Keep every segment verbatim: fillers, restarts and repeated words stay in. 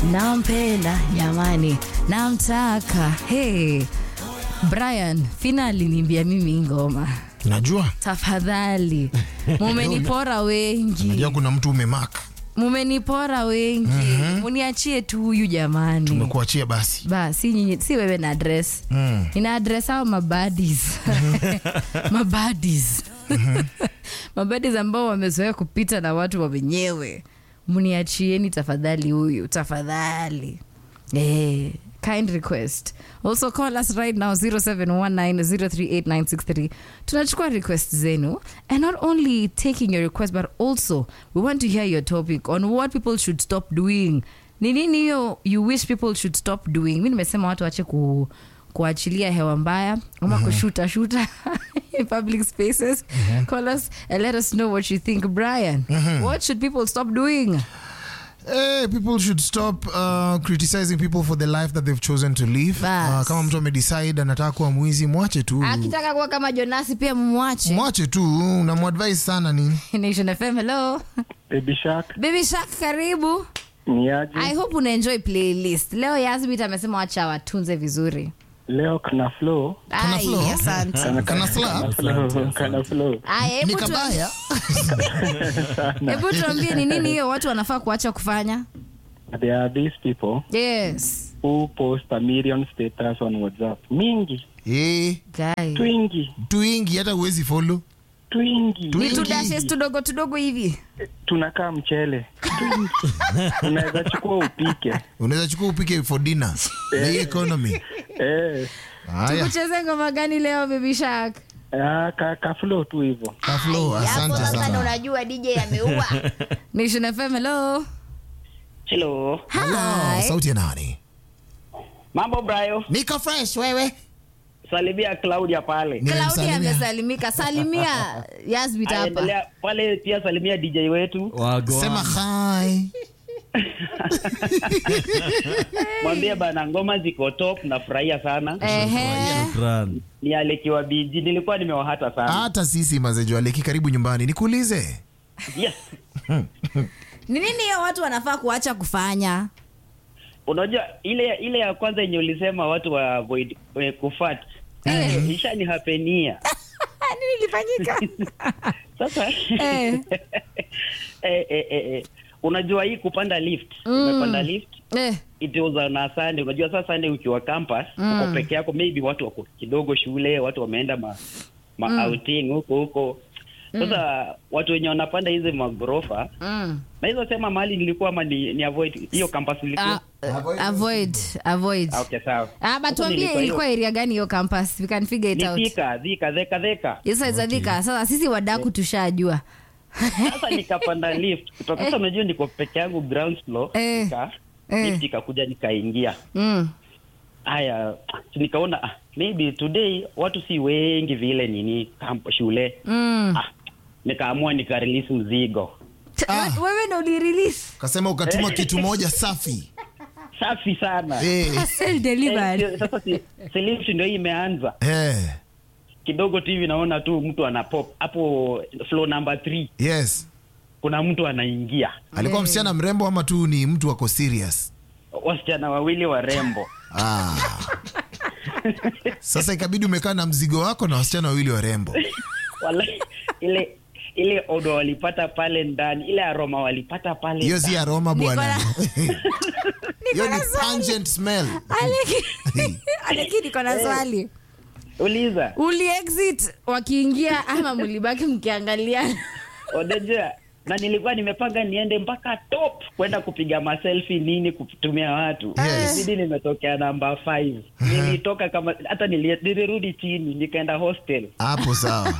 nampenda jamani, namtaka. Hey Brian, finally niambia mimi ngoma. Najua. Tafadhali. Mumenipora wengi. Najua kuna mtu umemark. Mumenipora wengi. Mm-hmm. Muniachie tu huyu jamani. Tumekuachia basi. Basi nyinyi si wewe na address. Mm. Ina address au mabaddies. Mabaddies. Mabaddies ambao wamezoea kupita na watu wa wenyewe. Muniachieni tafadhali huyu, tafadhali. Eh, kind request. Also call us right now zero seven one nine zero three eight nine six three. Tunachukua request zenu, and not only taking your request but also we want to hear your topic on what people should stop doing. Ni nini hiyo you wish people should stop doing? Mimi nimesema watu waache ku kuachilia hewa mbaya ama mm-hmm. kushuta shuta in public spaces. Mm-hmm. Call us and let us know what you think. Brian, mm-hmm. what should people stop doing? Hey, people should stop uh, criticizing people for the life that they've chosen to live. Uh, kama mtu amedecide anataka kuwa mwizi, mwache tu. Akitaka kuwa kama Jonasi pia mwache. Mwache tu, unamuadvise sana nini? Nation F M, hello. Baby Shark. Baby Shark, karibu. Niaje. I hope una enjoy playlist. Leo Yasmit amesema wacha watunze vizuri. Leo kana flow. Kana flow? Asante. Kana, kana slap? Kana flow. Ay, ni kabaya? Hebu tuambie ni nini hiyo watu wanafaa kuacha kufanya? There are these people. Yes. Who post a million status on WhatsApp. Mingi. Eh. Guy. Twingi. Twingi hata uwezi follow. Twingi. Ni tudashes tudogo tudogo hivi. Tunakaa mchele. Twingi. Unaweza chukua upike. Unaweza chukua upike for dinner. The economy. Eh. Haya. Tukucheze ngoma gani leo Baby Shark? Ah, ka, ka flow tu hivyo. Ka flow, asante sana. Sasa unajua D J ameua. Nation F M, hello. Hello. Hello. Sauti ya nani? Mambo Brayo. Niko fresh wewe. Salimia Claudia pale. Claudia amesalimika. Salimia Yasmit hapa. Endelea pale pia salimia D J wetu. Wagwan. Sema hi. Mwambie bana ngoma ziko top na furahia sana. Ehe. Shukran. Ni Alekiwa biji nilikuwa nimewahata sana. Hata sisi mazejo Aleki karibu nyumbani nikuulize. Yes. Ni nini hiyo watu wanafaa kuacha kufanya? Unajua ile ile ya kwanza yenye ulisema watu wa avoid eh, kufat. Eh, ishani hapenia. Nini ilifanyika? Sasa eh. eh, eh, eh. Unajua hii kupanda lift, mm. Umepanda lift. Eh. It was on Sunday. Unajua sasa Sunday ukiwa campus, mm. uko peke yako, maybe watu wako kidogo shule, watu wameenda ma, ma mm. outing huko huko. Sasa mm. watu wenye wanapanda hizo magorofa, mm. na hizo sema mahali nilikuwa ama ni, ni avoid hiyo campus nilikuwa. Uh, avoid avoid. avoid. Okay, sawa. Ah, but tuambie ilikuwa area gani hiyo campus? We can figure it out. Thika, Thika, Thika, Thika. Yes, it's Thika. Sasa sisi wadaku yeah. tushajua. Sasa nikapanda lift. Kutoka sasa unajua niko peke yangu ground floor. Eh. Nika eh. lift ikakuja nikaingia. Mm. Haya, nikaona ah, maybe today watu si wengi vile nini camp shule. Mm. Ah, nikaamua nika release mzigo. Ah. Wewe ndio uli release. Kasema ukatuma eh. kitu moja safi. Safi sana. Eh. Self delivered. Eh, sasa si, si lift ndio imeanza. Eh. Kidogo T V naona tu mtu anapop hapo floor number three. Yes. Kuna mtu anaingia. Alikuwa yeah. msichana mrembo ama tu ni mtu wako serious? Wasichana wawili warembo. Ah. Sasa ikabidi umekaa na mzigo wako na wasichana wawili warembo. Wala ile ile odo walipata pale ndani, ile aroma walipata pale. Hiyo si aroma bwana. Hiyo ni pungent smell. Aleki. Aleki niko na swali. Uliza. Uli exit wakiingia ama mlibaki mkiangalia? Odeja, na nilikuwa nimepanga niende mpaka top kwenda kupiga ma selfie nini kutumia watu. Yes. Bidi nimetokea namba five. Nilitoka kama hata nilirudi chini nikaenda hostel. Hapo sawa.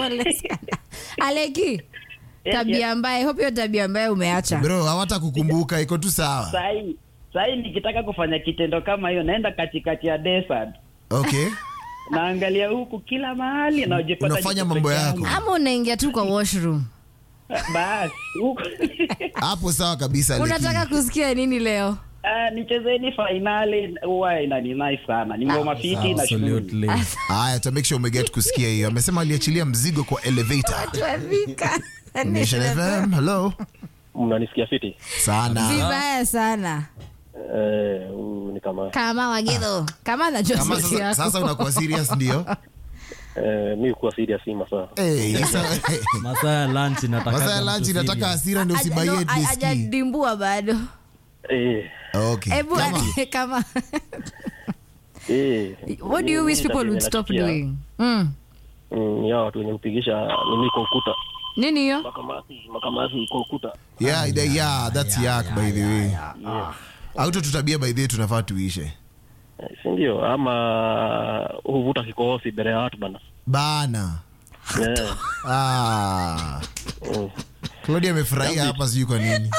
Aleki. Tabia mbaya, hope hiyo tabia mbaya umeacha. Bro, hawata kukumbuka iko tu sawa. Sai, sai nikitaka kufanya kitendo kama hiyo naenda katikati ya desert. Okay. Naangalia huku kila mahali na ujipata unafanya mambo yako. Ama unaingia tu kwa washroom. Bas, huko. Hapo sawa kabisa. Unataka kusikia nini leo? Ah, nichezeni finali huwa inani nice sana. Ni ngoma fiti na absolutely. Haya, to make sure we get kusikia hiyo. Amesema aliachilia mzigo kwa elevator. Tuafika. Nation F M, hello. Mnanisikia fiti? Sana. Vibaya sana. Eh, uh, ni kama Kama Wagido. Kama anajua Kama sauti sasa, yako. sasa unakuwa serious ndio? eh mimi kuwa serious si masaa. Eh, sasa Masaa ya lunch nataka. Masaa ya lunch nataka hasira ndio Aja- usibaie no, diski. hajadimbua bado. Eh. Okay. Ebu Kama kama Eh. what do you wish people would stop doing? Mm. Mm, ya watu wenye kupigisha nini kwa ukuta. Nini hiyo? Makamasi, makamasi kwa ukuta. yeah, yeah, yeah, that's yak by the way. Auto tutabia by the way tunafaa tuishe. Eh, si ndio ama huvuta kikohozi mbele ya watu bana. Bana. Eh. Ah. Mm. Claudia amefurahia hapa sijui kwa nini.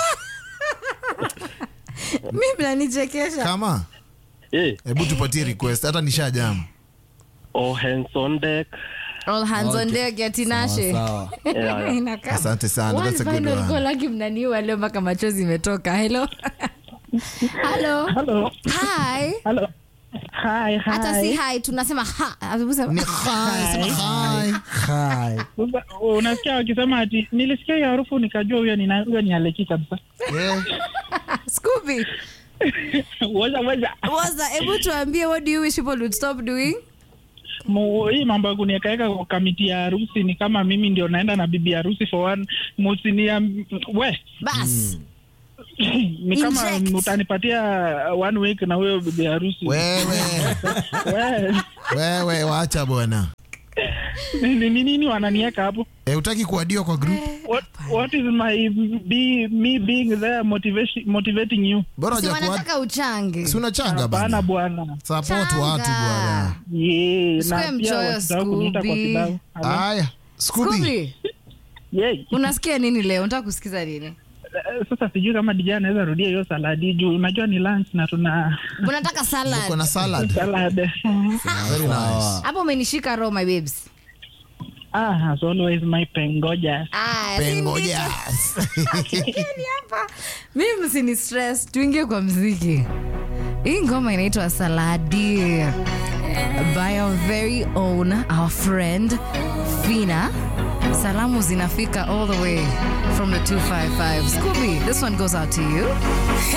Mimi mnanichekesha. Kama Eh. hebu tupatie request hata nishajam. All hands on deck. All hands on deck ya Tinashe. Sawa. Yeah. Inakaa. Asante sana. One That's a good final one. call laki mnaniua leo mpaka machozi imetoka. Hello. Hello. Hello. Hi. Hello. Hi, hi. Hata si hi tunasema ha. Azungusema Ni hi, sema hi. Hi. Sasa, unasikia wakisema ati nilisikia hiyo harufu nikajua huyo ni huyo ni Aleki kabisa. Yeah. Scooby. Waza waza. Waza, hebu tuambie what do you wish people would stop doing? Mu, hii mambo ya kuniweka kwa kamiti ya harusi ni kama mimi ndio naenda na bibi harusi for one musinia we. Bas. Ni kama Inject. utanipatia one week na huyo bibi harusi. Wewe. We. Wewe waacha bwana. Ni ni- nini wananiweka hapo? Eh, utaki kuadiwa kwa group? What what is my be me being there motivation motivating you? Bora Si haja kuad. wanataka uchange. Si unachanga Bana bana. bwana. Support Changa. watu bwana. Yeah, Usikue na pia mchoyo, wasisahau kuniita kwa Scooby. kibao. Hello? Haya. Scooby. Scooby. Yeah. Unasikia nini leo? Unataka kusikiza nini? Eh, Sasa sijui kama D J anaweza rudia hiyo saladi juu unajua ni lunch na tuna Unataka Uko salad. na salad. salad. Very nice. Hapo umenishika roho my babes. Ah, as always my pengoja. Ah, Pengoja. Ni hapa. Mimi msini stress, tuingie kwa muziki. Hii ngoma inaitwa Saladi by our very own our friend Fina. Salamu zinafika all the way from the two five five. Scooby, this one goes out to you.